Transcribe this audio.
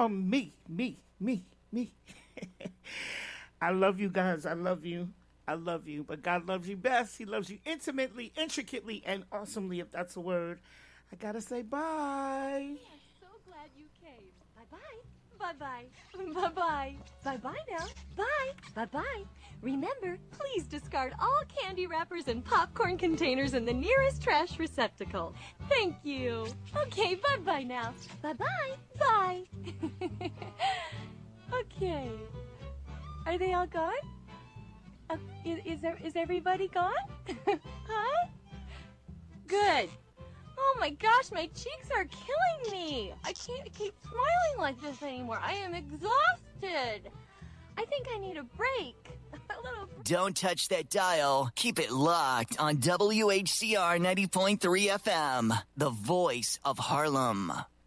Me. I love you guys. I love you. I love you. But God loves you best. He loves you intimately, intricately, and awesomely, if that's a word. I gotta say bye. We are so glad you came. Bye-bye. Bye-bye. Bye-bye. Bye-bye now. Bye. Bye-bye. Remember, please discard all candy wrappers and popcorn containers in the nearest trash receptacle. Thank you. Okay, bye-bye now. Bye-bye. Bye. Okay. Are they all gone? Is everybody gone? Huh? Good. Oh my gosh, my cheeks are killing me. I can't keep smiling like this anymore. I am exhausted. I think I need a break. A little break. Don't touch that dial. Keep it locked on WHCR 90.3 FM, the voice of Harlem.